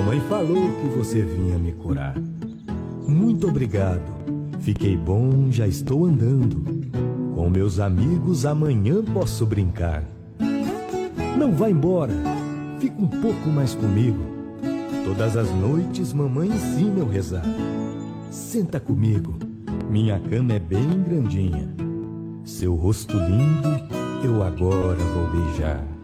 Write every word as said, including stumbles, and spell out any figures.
Mamãe falou que você vinha me curar. Muito obrigado. Fiquei bom, já estou andando. Com meus amigos amanhã posso brincar. Não vá embora, fica um pouco mais comigo. Todas as noites mamãe ensina eu rezar. Senta comigo, minha cama é bem grandinha. Seu rosto lindo eu agora vou beijar.